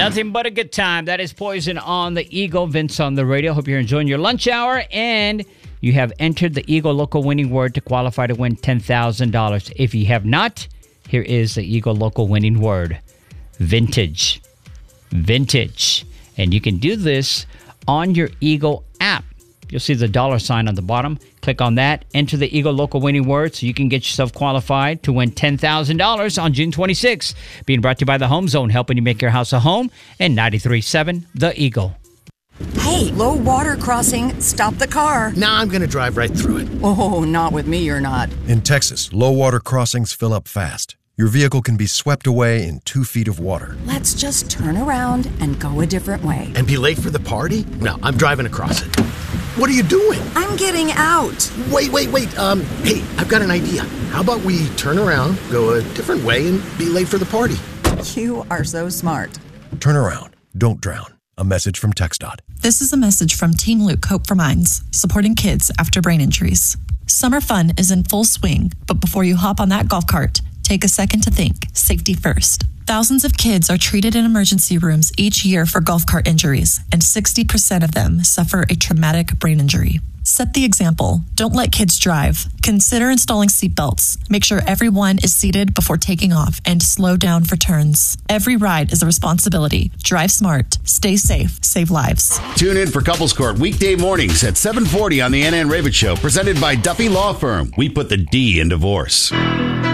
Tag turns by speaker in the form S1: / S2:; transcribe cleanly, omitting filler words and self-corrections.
S1: Nothing but a good time. That is Poison on the Eagle. Vince on the radio. Hope you're enjoying your lunch hour. And you have entered the Eagle Local winning word to qualify to win $10,000. If you have not, here is the Eagle Local winning word. Vintage. Vintage. And you can do this on your Eagle app. You'll see the $sign on the bottom. Click on that. Enter the Eagle Local winning word so you can get yourself qualified to win $10,000 on June 26th. Being brought to you by the Home Zone, helping you make your house a home. And 93.7 The Eagle.
S2: Hey, low water crossing. Stop the car.
S3: Nah, I'm going to drive right through it.
S2: Oh, not with me, you're not.
S4: In Texas, low water crossings fill up fast. Your vehicle can be swept away in 2 feet of water.
S2: Let's just turn around and go a different way.
S3: And be late for the party? No, I'm driving across it. What are you doing?
S2: I'm getting out.
S3: Wait. Hey, I've got an idea. How about we turn around, go a different way, and be late for the party?
S2: You are so smart.
S4: Turn around. Don't drown. A message from TxDOT.
S5: This is a message from Team Luke Hope for Minds, supporting kids after brain injuries. Summer fun is in full swing, but before you hop on that golf cart, take a second to think. Safety first. Thousands of kids are treated in emergency rooms each year for golf cart injuries, and 60% of them suffer a traumatic brain injury. Set the example. Don't let kids drive. Consider installing seatbelts. Make sure everyone is seated before taking off, and slow down for turns. Every ride is a responsibility. Drive smart. Stay safe. Save lives.
S6: Tune in for Couples Court weekday mornings at 7:40 on the Ann Ravitch Show, presented by Duffy Law Firm. We put the D in divorce.